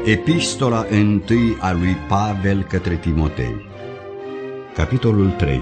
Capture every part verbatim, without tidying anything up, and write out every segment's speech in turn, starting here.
Epistola întâi a lui Pavel către Timotei. Capitolul trei.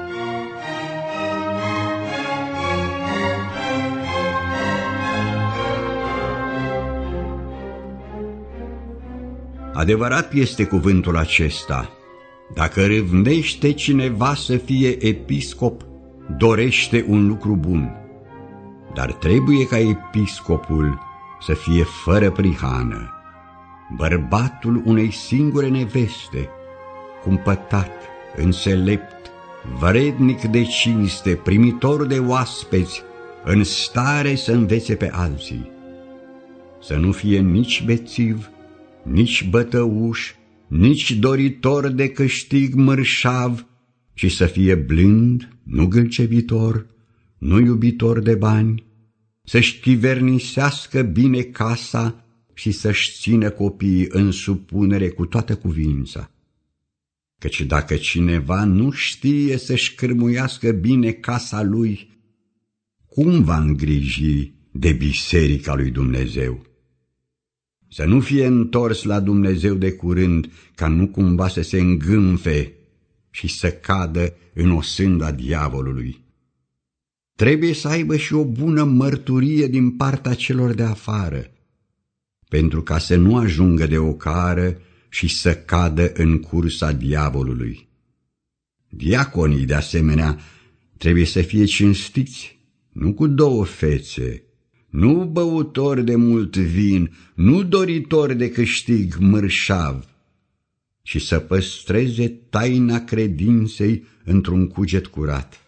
Adevărat este cuvântul acesta: dacă râvnește cineva să fie episcop, dorește un lucru bun. Dar trebuie ca episcopul să fie fără prihană, bărbatul unei singure neveste, cumpătat, înțelept, vrednic de cinste, primitor de oaspeți, în stare să învețe pe alții. Să nu fie nici bețiv, nici bătăuș, nici doritor de câștig mărșav, ci să fie blând, nu gâlcevitor, nu iubitor de bani, să-și chivernisească bine casa și să-și țină copiii în supunere cu toată cuvința. Căci dacă cineva nu știe să-și cârmuiască bine casa lui, cum va îngriji de biserica lui Dumnezeu? Să nu fie întors la Dumnezeu de curând, ca nu cumva să se îngânfe și să cadă în osânda diavolului. Trebuie să aibă și o bună mărturie din partea celor de afară, pentru ca să nu ajungă de ocară și să cadă în cursa diavolului. Diaconii, de asemenea, trebuie să fie cinstiți, nu cu două fețe, nu băutori de mult vin, nu doritori de câștig mărșav, ci să păstreze taina credinței într-un cuget curat.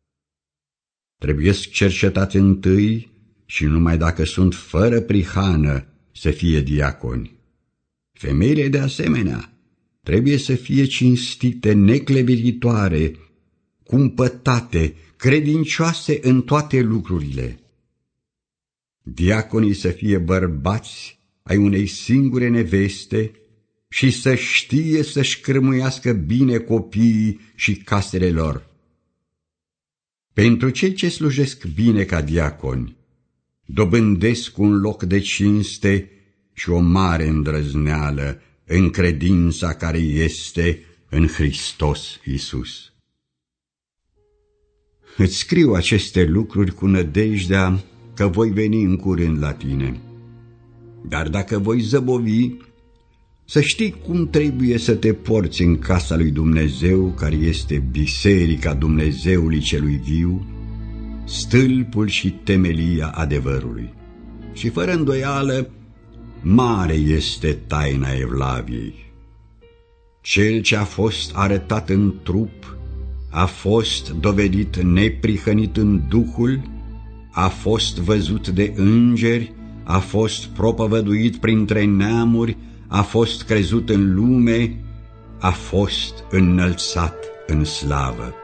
Trebuie-s cercetați întâi și numai dacă sunt fără prihană să fie diaconi. Femeile, de asemenea, trebuie să fie cinstite, necleveritoare, cumpătate, credincioase în toate lucrurile. Diaconii să fie bărbați ai unei singure neveste și să știe să-și cârmuiască bine copiii și casele lor. Pentru cei ce slujesc bine ca diaconi, dobândesc un loc de cinste și o mare îndrăzneală în credința care este în Hristos Iisus. Îți scriu aceste lucruri cu nădejdea că voi veni în curând la tine. Dar dacă voi zăbovi, să știi cum trebuie să te porți în casa lui Dumnezeu, care este biserica Dumnezeului celui viu, stâlpul și temelia adevărului. Și fără îndoială, mare este taina evlaviei. Cel ce a fost arătat în trup a fost dovedit neprihănit în Duhul, a fost văzut de îngeri, a fost propovăduit printre neamuri, a fost crezut în lume, a fost înălțat în slavă.